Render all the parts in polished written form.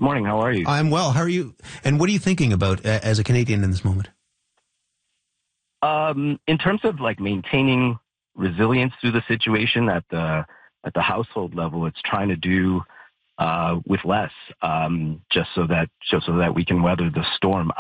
Morning. How are you? I'm well. How are you? And what are you thinking about as a Canadian in this moment? In terms of like maintaining resilience through the situation at the household level, it's trying to do with less, just so that we can weather the storm.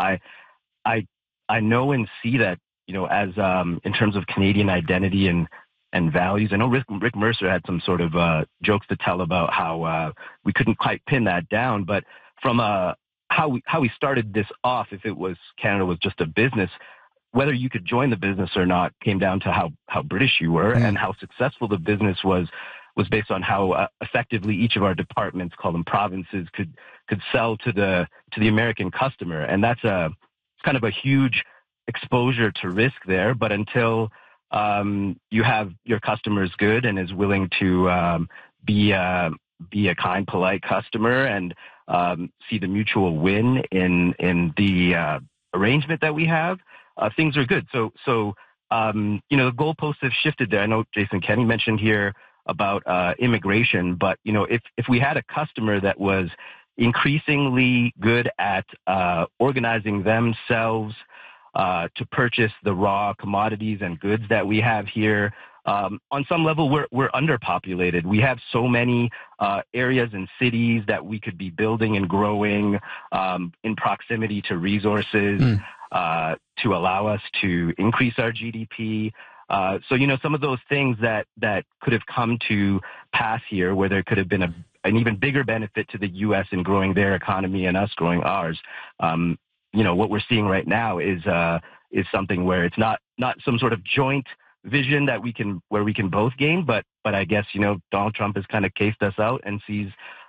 I know and see that, as in terms of Canadian identity and values. I know Rick Mercer had some sort of jokes to tell about how we couldn't quite pin that down, but from how we started this off, if Canada was just a business, whether you could join the business or not came down to how British you were, and how successful the business was based on how effectively each of our departments, call them provinces, could sell to the American customer. And that's it's kind of a huge exposure to risk there. But until you have your customers good and is willing to be a kind, polite customer and see the mutual win in the arrangement that we have, things are good. So the goalposts have shifted there. I know Jason Kenney mentioned here about immigration, but if we had a customer that was increasingly good at organizing themselves to purchase the raw commodities and goods that we have here, on some level we're underpopulated. We have so many areas and cities that we could be building and growing in proximity to resources to allow us to increase our GDP. So some of those things that could have come to pass here, where there could have been an even bigger benefit to the U.S. in growing their economy and us growing ours. What we're seeing right now is something where it's not some sort of joint vision where we can both gain, but I guess Donald Trump has kind of cased us out and sees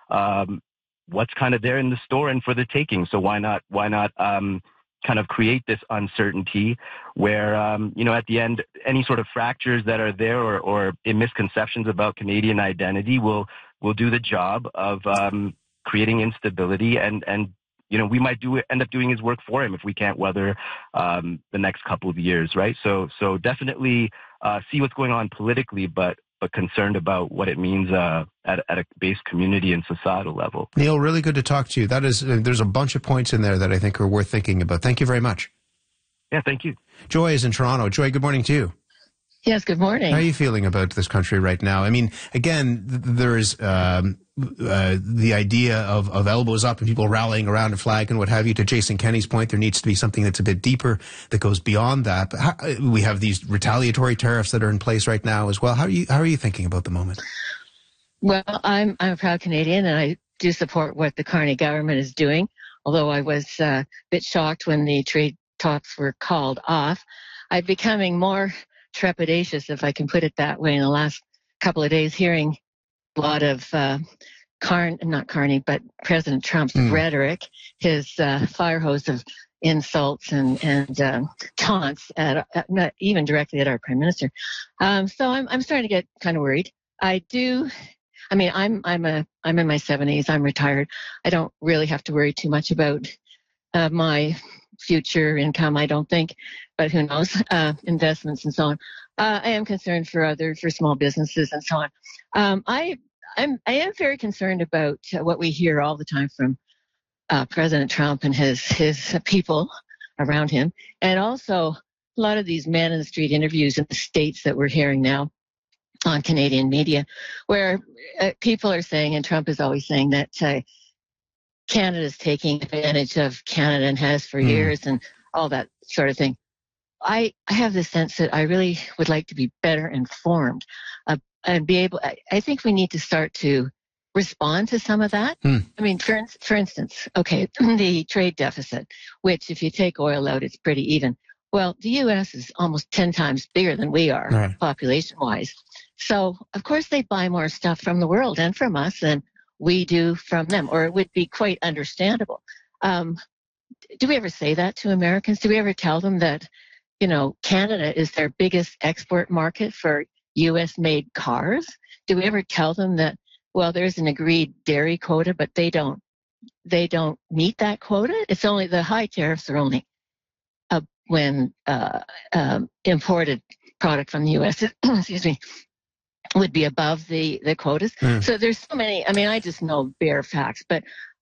what's kind of there in the store and for the taking. So why not kind of create this uncertainty where at the end any sort of fractures that are there or misconceptions about Canadian identity will do the job of creating instability and we might end up doing his work for him if we can't weather the next couple of years, right? So definitely see what's going on politically, but concerned about what it means at a base community and societal level. Neil, really good to talk to you. There's a bunch of points in there that I think are worth thinking about. Thank you very much. Yeah, thank you. Joy is in Toronto. Joy, good morning to you. Yes, good morning. How are you feeling about this country right now? I mean, again, there's the idea of elbows up and people rallying around a flag and what have you. To Jason Kenney's point, there needs to be something that's a bit deeper that goes beyond that. But we have these retaliatory tariffs that are in place right now as well. How are you thinking about the moment? Well, I'm a proud Canadian, and I do support what the Carney government is doing, although I was a bit shocked when the trade talks were called off. I'm becoming more trepidatious, if I can put it that way, in the last couple of days, hearing a lot of not Carney, but President Trump's rhetoric, his fire hose of insults and taunts not even directly at our Prime Minister. So I'm starting to get kind of worried. I'm in my 70s. I'm retired. I don't really have to worry too much about my future income, I don't think, but who knows, investments and so on. I am concerned for small businesses and so on. I am very concerned about what we hear all the time from President Trump and his people around him, and also a lot of these man in the street interviews in the States that we're hearing now on Canadian media, where people are saying, and Trump is always saying, that Canada's taking advantage of Canada and has for years and all that sort of thing. I have the sense that I really would like to be better informed and be able, I think we need to start to respond to some of that. I mean, for instance, okay, the trade deficit, which if you take oil out, it's pretty even. Well, the U.S. is almost 10 times bigger than we are, right, population-wise. So, of course, they buy more stuff from the world and from us than we do from them, or it would be quite understandable. Do we ever say that to Americans? Do we ever tell them that, Canada is their biggest export market for U.S.-made cars? Do we ever tell them that, well, there's an agreed dairy quota, but they don't meet that quota? It's only the high tariffs are only when imported product from the U.S. excuse me, would be above the quotas. So there's so many. I mean, I just know bare facts, but